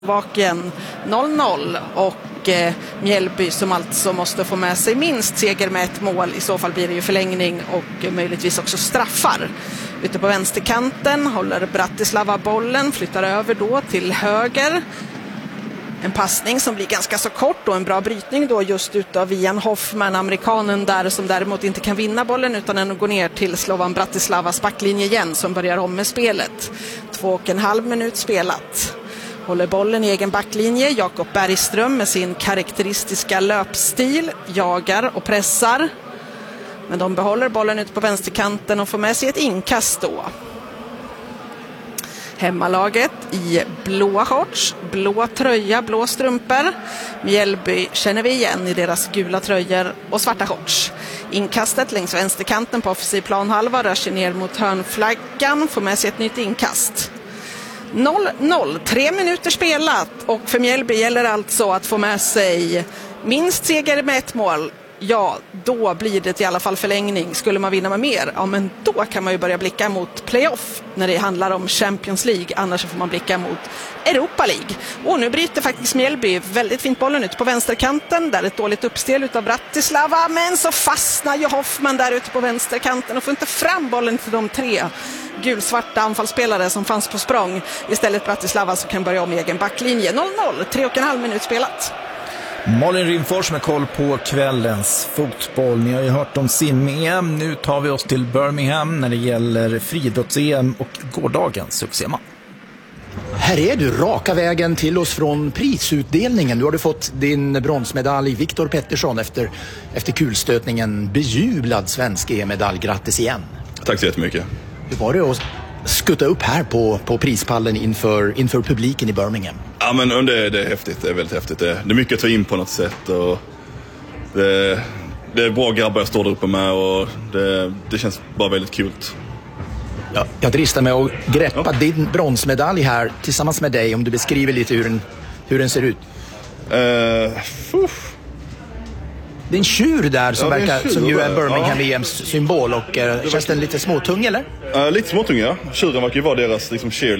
Vaken 0-0 och Mjällby som alltså måste få med sig minst seger med ett mål. I så fall blir det ju förlängning och möjligtvis också straffar. Ute på vänsterkanten håller Bratislava bollen, flyttar över då till höger. En passning som blir ganska så kort och en bra brytning då just utav Ian Hoffman, amerikanen där, som däremot inte kan vinna bollen utan den går ner till Slovan Bratislavas backlinje igen som börjar om med spelet. 2,5 minut spelat. Håller bollen i egen backlinje. Jakob Bergström med sin karaktäristiska löpstil jagar och pressar. Men de behåller bollen ute på vänsterkanten och får med sig ett inkast då. Hemmalaget i blåa shorts, blå tröja, blå strumpor. Mjällby känner vi igen i deras gula tröjor och svarta shorts. Inkastet längs vänsterkanten på offensiv planhalva rör sig ner mot hörnflaggan, får med sig ett nytt inkast. 0-0, 3 minuter spelat och för Mjällby gäller alltså att få med sig minst seger med ett mål. Ja, då blir det i alla fall förlängning. Skulle man vinna med mer, ja men då kan man ju börja blicka mot playoff när det handlar om Champions League. Annars får man blicka mot Europa League. Och nu bryter faktiskt Mjällby väldigt fint bollen ut på vänsterkanten. Där ett dåligt uppstel utav Bratislava. Men så fastnar ju Hoffman där ute på vänsterkanten och får inte fram bollen till de tre gulsvarta anfallsspelare som fanns på språng. Istället Bratislava som kan börja om egen backlinje. 0-0, 3,5 minut spelat. Malin Rimfors med koll på kvällens fotboll. Ni har ju hört om sim-EM. Nu tar vi oss till Birmingham när det gäller friidrotts-EM och gårdagens succéman. Här är du, raka vägen till oss från prisutdelningen. Nu har du fått din bronsmedalj, Viktor Pettersson, efter kulstötningen. Bejublad svensk EM-medalj. Grattis igen. Tack så jättemycket. Hur var det att skutta upp här på prispallen inför publiken i Birmingham? Ja, men det är häftigt. Det är väldigt häftigt. Det är mycket att ta in på något sätt. Och det är bra grabbar jag står där uppe med. Och det känns bara väldigt kul. Ja, jag dristar mig att greppa din bronsmedalj här tillsammans med dig. Om du beskriver lite hur den ser ut. Det är en tjur där som verkar som ju är Birmingham EMs symbol. Och känns den lite småtung eller? Lite småtung, ja. Tjuren verkar ju vara deras liksom cheerleader.